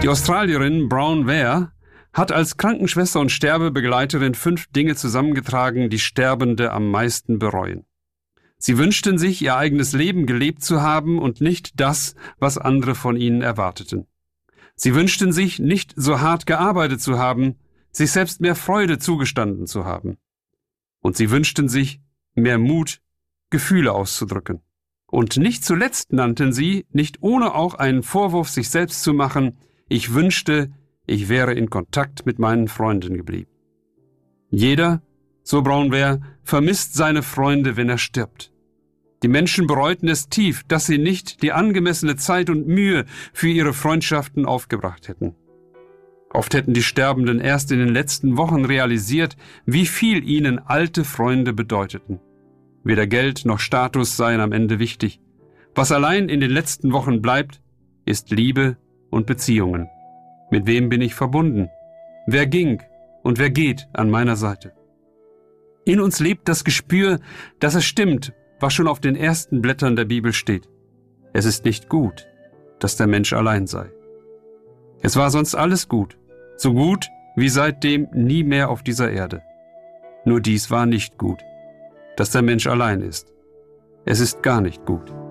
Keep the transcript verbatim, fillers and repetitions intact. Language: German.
Die Australierin Brown Ware hat als Krankenschwester und Sterbebegleiterin fünf Dinge zusammengetragen, die Sterbende am meisten bereuen. Sie wünschten sich, ihr eigenes Leben gelebt zu haben und nicht das, was andere von ihnen erwarteten. Sie wünschten sich, nicht so hart gearbeitet zu haben, sich selbst mehr Freude zugestanden zu haben. Und sie wünschten sich, mehr Mut, Gefühle auszudrücken. Und nicht zuletzt nannten sie, nicht ohne auch einen Vorwurf sich selbst zu machen, ich wünschte, ich wäre in Kontakt mit meinen Freunden geblieben. Jeder, so Brown Ware, vermisst seine Freunde, wenn er stirbt. Die Menschen bereuten es tief, dass sie nicht die angemessene Zeit und Mühe für ihre Freundschaften aufgebracht hätten. Oft hätten die Sterbenden erst in den letzten Wochen realisiert, wie viel ihnen alte Freunde bedeuteten. Weder Geld noch Status seien am Ende wichtig. Was allein in den letzten Wochen bleibt, ist Liebe und Beziehungen. Mit wem bin ich verbunden? Wer ging und wer geht an meiner Seite? In uns lebt das Gespür, dass es stimmt, was schon auf den ersten Blättern der Bibel steht. Es ist nicht gut, dass der Mensch allein sei. Es war sonst alles gut, so gut wie seitdem nie mehr auf dieser Erde. Nur dies war nicht gut, dass der Mensch allein ist. Es ist gar nicht gut.